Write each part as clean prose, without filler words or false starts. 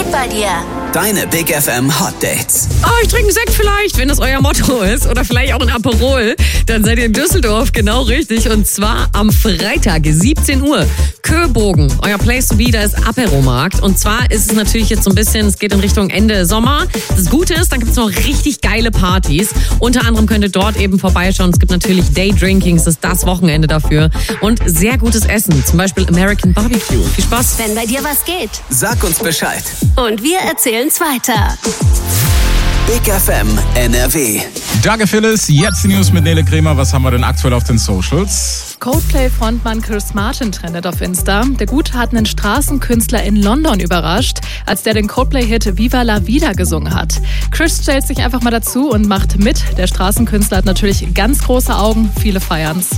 geht bei dir? Deine Big FM Hot Dates. Oh, ich trinke einen Sekt vielleicht, wenn das euer Motto ist. Oder vielleicht auch ein Aperol. Dann seid ihr in Düsseldorf genau richtig. Und zwar am Freitag, 17 Uhr. Köbogen, euer Place to be, da ist Aperomarkt. Und zwar ist es natürlich jetzt so ein bisschen, es geht in Richtung Ende Sommer. Das Gute ist, dann gibt es noch richtig geile Partys. Unter anderem könnt ihr dort eben vorbeischauen. Es gibt natürlich Daydrinking, es ist das Wochenende dafür. Und sehr gutes Essen, zum Beispiel American Barbecue. Viel Spaß. Wenn bei dir was geht. Sag uns Bescheid. Und wir erzählen's weiter. Big FM NRW. Danke Phyllis, jetzt die News mit Nele Kremer. Was haben wir denn aktuell auf den Socials? Coldplay-Frontmann Chris Martin trendet auf Insta. Der Gute hat einen Straßenkünstler in London überrascht, als der den Coldplay-Hit Viva la Vida gesungen hat. Chris stellt sich einfach mal dazu und macht mit. Der Straßenkünstler hat natürlich ganz große Augen, viele feiern's.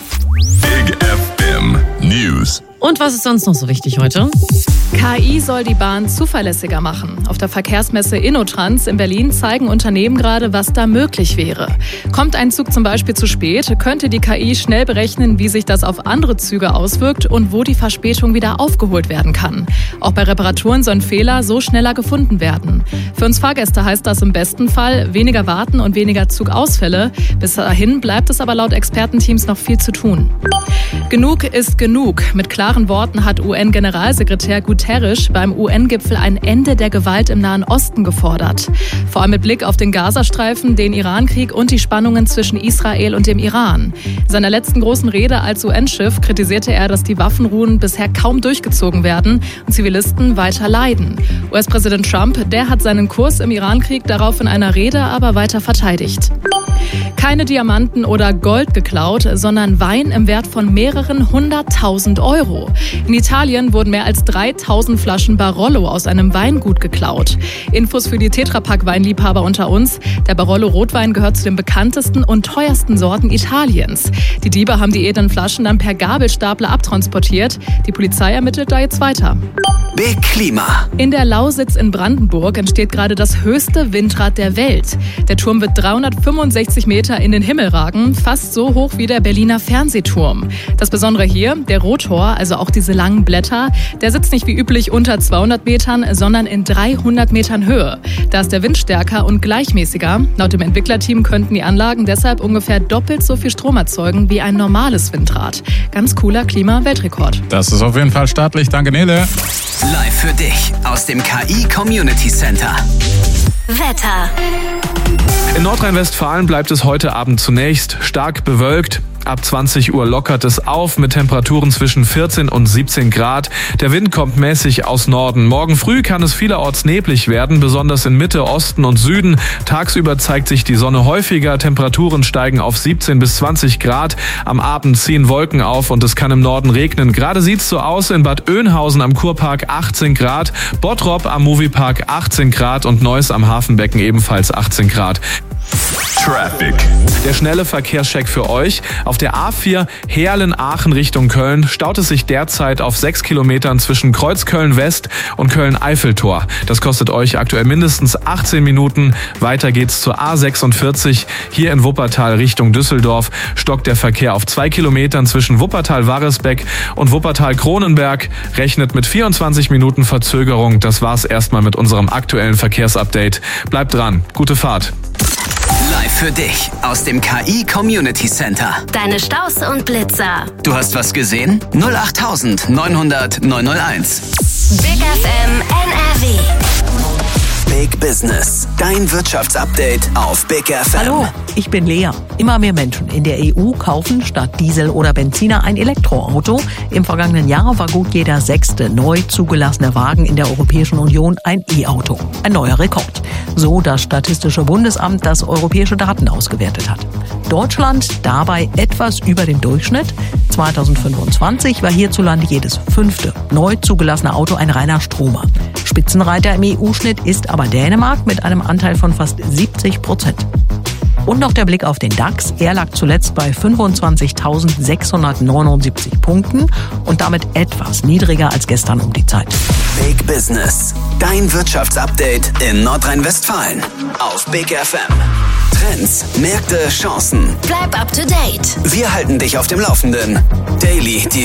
Big FM News. Und was ist sonst noch so wichtig heute? KI soll die Bahn zuverlässiger machen. Auf der Verkehrsmesse InnoTrans in Berlin zeigen Unternehmen gerade, was da möglich wäre. Kommt ein Zug zum Beispiel zu spät, könnte die KI schnell berechnen, wie sich das auf andere Züge auswirkt und wo die Verspätung wieder aufgeholt werden kann. Auch bei Reparaturen sollen Fehler so schneller gefunden werden. Für uns Fahrgäste heißt das im besten Fall weniger Warten und weniger Zugausfälle. Bis dahin bleibt es aber laut Expertenteams noch viel zu tun. Genug ist genug. Mit klaren Worten hat UN-Generalsekretär Guterres beim UN-Gipfel ein Ende der Gewalt im Nahen Osten gefordert. Vor allem mit Blick auf den Gazastreifen, den Irankrieg und die Spannungen zwischen Israel und dem Iran. In seiner letzten großen Rede als UN-Chef kritisierte er, dass die Waffenruhen bisher kaum durchgezogen werden und Zivilisten weiter leiden. US-Präsident Trump, der hat seinen Kurs im Irankrieg darauf in einer Rede aber weiter verteidigt. Keine Diamanten oder Gold geklaut, sondern Wein im Wert von mehreren 100.000 Euro. In Italien wurden mehr als 3.000 Flaschen Barolo aus einem Weingut geklaut. Infos für die Tetrapack-Weinliebhaber unter uns. Der Barolo-Rotwein gehört zu den bekanntesten und teuersten Sorten Italiens. Die Diebe haben die edlen Flaschen dann per Gabelstapler abtransportiert. Die Polizei ermittelt da jetzt weiter. Big Klima. In der Lausitz in Brandenburg entsteht gerade das höchste Windrad der Welt. Der Turm wird 365 Meter in den Himmel ragen, fast so hoch wie der Berliner Fernsehturm. Das Besondere hier, der Rotor, also auch diese langen Blätter, der sitzt nicht wie üblich unter 200 Metern, sondern in 300 Metern Höhe. Da ist der Wind stärker und gleichmäßiger. Laut dem Entwicklerteam könnten die Anlagen deshalb ungefähr doppelt so viel Strom erzeugen wie ein normales Windrad. Ganz cooler Klima-Weltrekord. Das ist auf jeden Fall staatlich. Danke Nele. Live für dich aus dem KI Community Center. Wetter. In Nordrhein-Westfalen bleibt es heute Abend zunächst stark bewölkt. Ab 20 Uhr lockert es auf mit Temperaturen zwischen 14 und 17 Grad. Der Wind kommt mäßig aus Norden. Morgen früh kann es vielerorts neblig werden, besonders in Mitte, Osten und Süden. Tagsüber zeigt sich die Sonne häufiger. Temperaturen steigen auf 17 bis 20 Grad. Am Abend ziehen Wolken auf und es kann im Norden regnen. Gerade sieht's so aus in Bad Oeynhausen am Kurpark 18 Grad, Bottrop am Moviepark 18 Grad und Neuss am Hafenbecken ebenfalls 18 Grad. Traffic. Der schnelle Verkehrscheck für euch. Auf der A4 Heerlen-Aachen Richtung Köln staut es sich derzeit auf 6 Kilometern zwischen Kreuzköln-West und Köln-Eiffeltor. Das kostet euch aktuell mindestens 18 Minuten. Weiter geht's zur A46. Hier in Wuppertal Richtung Düsseldorf stockt der Verkehr auf 2 Kilometern zwischen Wuppertal-Waresbeck und Wuppertal-Kronenberg. Rechnet mit 24 Minuten Verzögerung. Das war's erstmal mit unserem aktuellen Verkehrsupdate. Bleibt dran. Gute Fahrt. Live für dich aus dem KI Community Center. Deine Staus und Blitzer. Du hast was gesehen? 08000 900 901. Big FM NRW. Big Business. Dein Wirtschaftsupdate auf Big FM. Hallo, ich bin Lea. Immer mehr Menschen in der EU kaufen statt Diesel oder Benziner ein Elektroauto. Im vergangenen Jahr war gut jeder 6. neu zugelassene Wagen in der Europäischen Union ein E-Auto. Ein neuer Rekord. So das Statistische Bundesamt, das europäische Daten ausgewertet hat. Deutschland dabei etwas über dem Durchschnitt. 2025 war hierzulande jedes 5. neu zugelassene Auto ein reiner Stromer. Spitzenreiter im EU-Schnitt ist aber Dänemark mit einem Anteil von fast 70%. Und noch der Blick auf den DAX. Er lag zuletzt bei 25.679 Punkten und damit etwas niedriger als gestern um die Zeit. Big Business. Dein Wirtschaftsupdate in Nordrhein-Westfalen. Auf Big FM. Trends, Märkte, Chancen. Bleib up to date. Wir halten dich auf dem Laufenden. Daily, die